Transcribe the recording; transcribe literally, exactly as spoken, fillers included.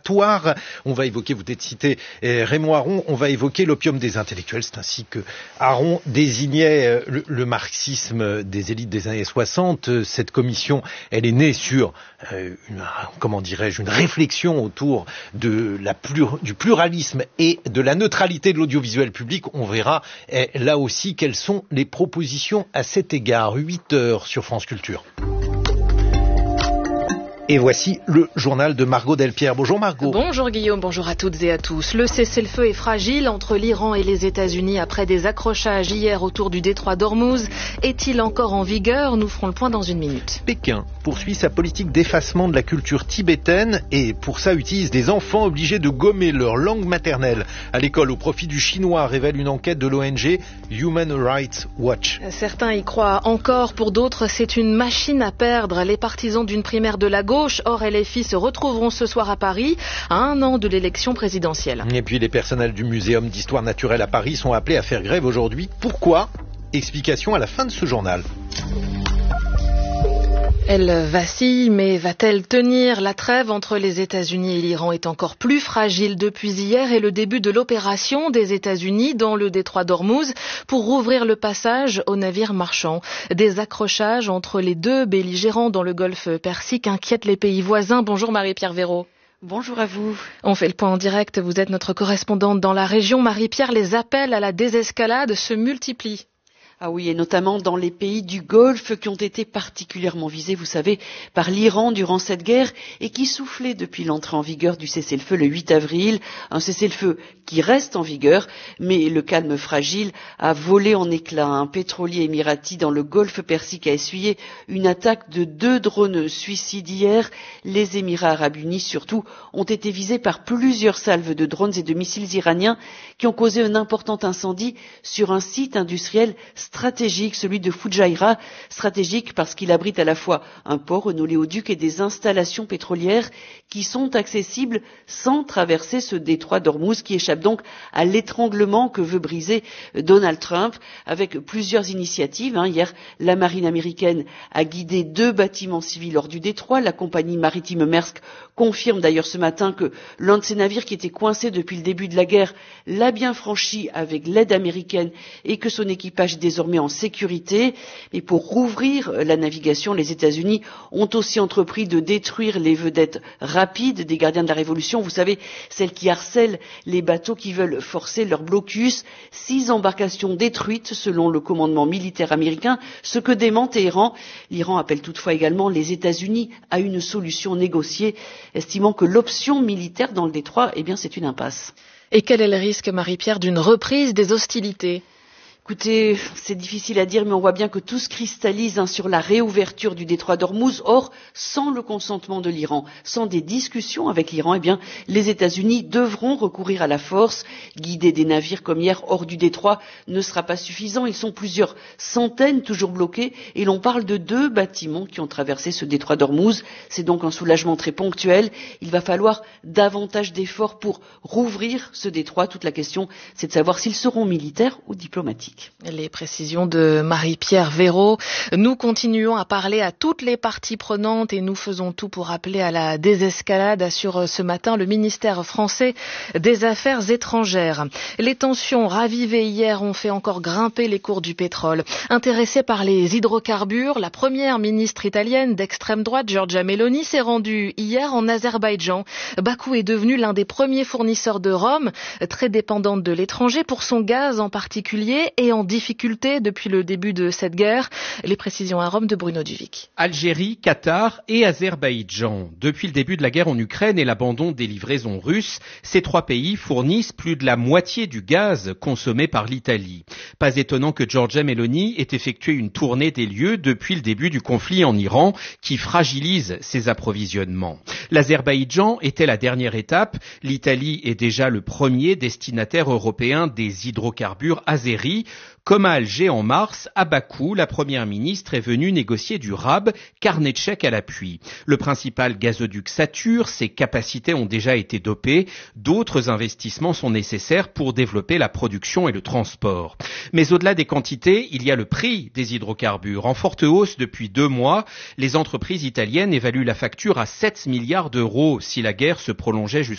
l'histoire. On va évoquer, vous êtes cité eh, Raymond Aron, on va évoquer l'opium des intellectuels. C'est ainsi que Aron désignait le, le marxisme des élites des années soixante. Cette commission, elle est née sur, euh, une, comment dirais-je, une réflexion autour de la plur, du pluralisme et de la neutralité de l'audiovisuel public. On verra eh, là aussi quelles sont les propositions à cet égard. huit heures sur France Culture. Et voici le journal de Margot Delpierre. Bonjour Margot. Bonjour Guillaume, bonjour à toutes et à tous. Le cessez-le-feu est fragile entre l'Iran et les États-Unis après des accrochages hier autour du détroit d'Ormuz. Est-il encore en vigueur? Nous ferons le point dans une minute. Pékin poursuit sa politique d'effacement de la culture tibétaine et pour ça utilise des enfants obligés de gommer leur langue maternelle à l'école au profit du chinois, révèle une enquête de l'O N G Human Rights Watch. Certains y croient encore, pour d'autres c'est une machine à perdre. Les partisans d'une primaire de la gauche Or, L F I se retrouveront ce soir à Paris, à un an de l'élection présidentielle. Et puis les personnels du Muséum d'histoire naturelle à Paris sont appelés à faire grève aujourd'hui. Pourquoi? Explication à la fin de ce journal. Elle vacille, mais va-t-elle tenir? La trêve entre les États-Unis et l'Iran est encore plus fragile depuis hier et le début de l'opération des États-Unis dans le détroit d'Ormuz pour rouvrir le passage aux navires marchands. Des accrochages entre les deux belligérants dans le golfe Persique inquiètent les pays voisins. Bonjour Marie-Pierre Véraud. Bonjour à vous. On fait le point en direct. Vous êtes notre correspondante dans la région. Marie-Pierre, les appels à la désescalade se multiplient. Ah oui, et notamment dans les pays du Golfe qui ont été particulièrement visés, vous savez, par l'Iran durant cette guerre et qui soufflaient depuis l'entrée en vigueur du cessez-le-feu le huit avril. Un cessez-le-feu qui reste en vigueur, mais le calme fragile a volé en éclats. Un pétrolier émirati dans le Golfe Persique a essuyé une attaque de deux drones suicides hier. Les Émirats arabes unis, surtout, ont été visés par plusieurs salves de drones et de missiles iraniens qui ont causé un important incendie sur un site industriel stratégique, celui de Fujairah, stratégique parce qu'il abrite à la fois un port, un oléoduc et des installations pétrolières qui sont accessibles sans traverser ce détroit d'Ormuz qui échappe donc à l'étranglement que veut briser Donald Trump avec plusieurs initiatives. Hein. Hier, la marine américaine a guidé deux bâtiments civils hors du détroit. La compagnie maritime Maersk confirme d'ailleurs ce matin que l'un de ses navires qui était coincé depuis le début de la guerre l'a bien franchi avec l'aide américaine et que son équipage est désormais en sécurité. Mais pour rouvrir la navigation, les États-Unis ont aussi entrepris de détruire les vedettes rapides des gardiens de la Révolution. Vous savez, celles qui harcèlent les bateaux qui veulent forcer leur blocus. Six embarcations détruites selon le commandement militaire américain, ce que dément Téhéran. L'Iran appelle toutefois également les États-Unis à une solution négociée, estimant que l'option militaire dans le détroit, eh bien, c'est une impasse. Et quel est le risque, Marie-Pierre, d'une reprise des hostilités ? Écoutez, c'est difficile à dire, mais on voit bien que tout se cristallise hein, sur la réouverture du détroit d'Ormuz. Or, sans le consentement de l'Iran, sans des discussions avec l'Iran, eh bien, les États-Unis devront recourir à la force. Guider des navires comme hier hors du détroit ne sera pas suffisant. Ils sont plusieurs centaines toujours bloqués et l'on parle de deux bâtiments qui ont traversé ce détroit d'Ormuz. C'est donc un soulagement très ponctuel. Il va falloir davantage d'efforts pour rouvrir ce détroit. Toute la question, c'est de savoir s'ils seront militaires ou diplomatiques. Les précisions de Marie-Pierre Véraud. Nous continuons à parler à toutes les parties prenantes et nous faisons tout pour appeler à la désescalade, assure ce matin le ministère français des Affaires étrangères. Les tensions ravivées hier ont fait encore grimper les cours du pétrole. Intéressée par les hydrocarbures, la première ministre italienne d'extrême droite, Giorgia Meloni, s'est rendue hier en Azerbaïdjan. Bakou est devenu l'un des premiers fournisseurs de Rome, très dépendante de l'étranger pour son gaz en particulier et en difficulté depuis le début de cette guerre. Les précisions à Rome de Bruno Duvic. Algérie, Qatar et Azerbaïdjan. Depuis le début de la guerre en Ukraine et l'abandon des livraisons russes, ces trois pays fournissent plus de la moitié du gaz consommé par l'Italie. Pas étonnant que Giorgia Meloni ait effectué une tournée des lieux depuis le début du conflit en Iran qui fragilise ses approvisionnements. L'Azerbaïdjan était la dernière étape. L'Italie est déjà le premier destinataire européen des hydrocarbures azéris. Comme à Alger en mars, à Bakou, la première ministre est venue négocier du R A B, carnet de chèques à l'appui. Le principal gazoduc sature, ses capacités ont déjà été dopées. D'autres investissements sont nécessaires pour développer la production et le transport. Mais au-delà des quantités, il y a le prix des hydrocarbures. En forte hausse depuis deux mois, les entreprises italiennes évaluent la facture à sept milliards d'euros si la guerre se prolongeait jusqu'à